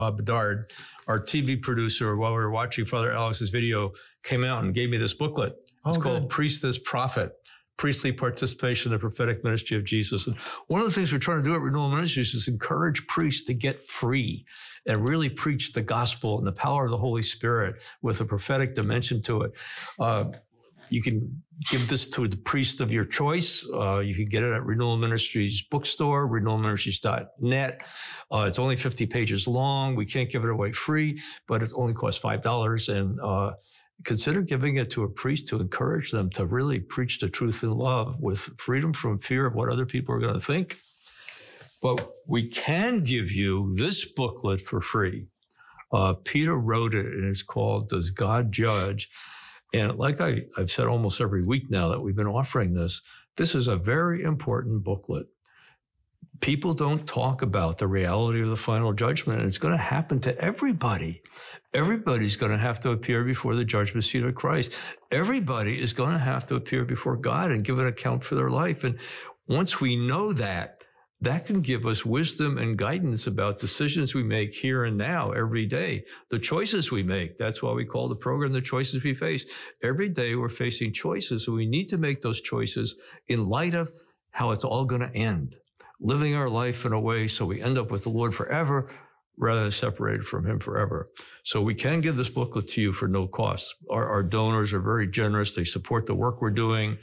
Bedard, our TV producer, while we were watching Father Alex's video, came out and gave me this booklet. It's called Priest as Prophet, Priestly Participation in the Prophetic Ministry of Jesus. And one of the things we're trying to do at Renewal Ministries is encourage priests to get free and really preach the gospel and the power of the Holy Spirit with a prophetic dimension to it. You can give this to the priest of your choice. You can get it at Renewal Ministries bookstore, renewalministries.net. It's only 50 pages long. We can't give it away free, but it only costs $5. And consider giving it to a priest to encourage them to really preach the truth in love with freedom from fear of what other people are going to think. But we can give you this booklet for free. Peter wrote it, and it's called Does God Judge? And like I've said almost every week now that we've been offering this is a very important booklet. People don't talk about the reality of the final judgment, and it's going to happen to everybody. Everybody's going to have to appear before the judgment seat of Christ. Everybody is going to have to appear before God and give an account for their life. And once we know that, that can give us wisdom and guidance about decisions we make here and now, every day. The choices we make, that's why we call the program The Choices We Face. Every day we're facing choices, so we need to make those choices in light of how it's all going to end. Living our life in a way so we end up with the Lord forever rather than separated from him forever. So we can give this booklet to you for no cost. Our donors are very generous. They support the work we're doing.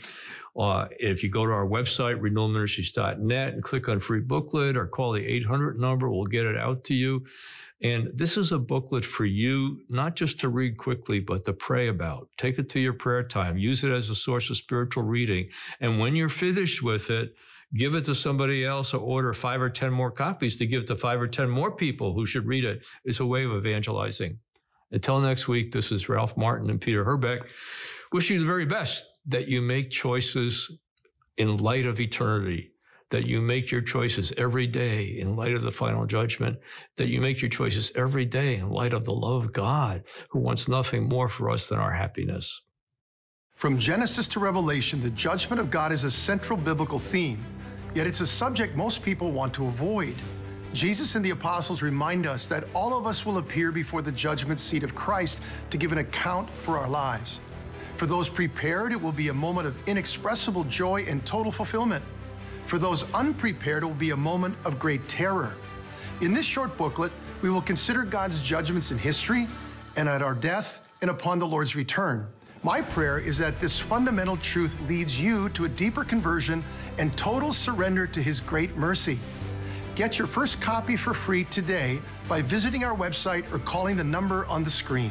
If you go to our website, renewalministries.net, and click on free booklet or call the 800 number, we'll get it out to you. And this is a booklet for you, not just to read quickly, but to pray about. Take it to your prayer time. Use it as a source of spiritual reading. And when you're finished with it, give it to somebody else or order 5 or 10 more copies to give to 5 or 10 more people who should read it. It's a way of evangelizing. Until next week, this is Ralph Martin and Peter Herbeck. Wish you the very best, that you make choices in light of eternity, that you make your choices every day in light of the final judgment, that you make your choices every day in light of the love of God, who wants nothing more for us than our happiness. From Genesis to Revelation, the judgment of God is a central biblical theme, yet it's a subject most people want to avoid. Jesus and the apostles remind us that all of us will appear before the judgment seat of Christ to give an account for our lives. For those prepared, it will be a moment of inexpressible joy and total fulfillment. For those unprepared, it will be a moment of great terror. In this short booklet, we will consider God's judgments in history and at our death and upon the Lord's return. My prayer is that this fundamental truth leads you to a deeper conversion and total surrender to His great mercy. Get your first copy for free today by visiting our website or calling the number on the screen.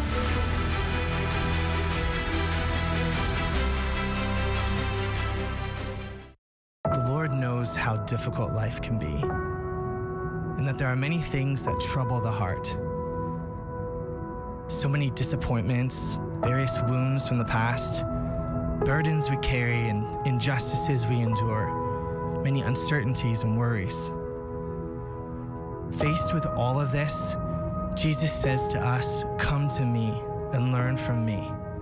The Lord knows how difficult life can be, and that there are many things that trouble the heart. So many disappointments, various wounds from the past, burdens we carry and injustices we endure, many uncertainties and worries. Faced with all of this, Jesus says to us, "Come to me and learn from me."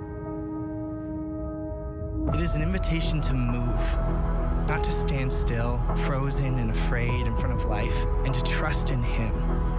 It is an invitation to move, not to stand still, frozen and afraid in front of life, and to trust in Him.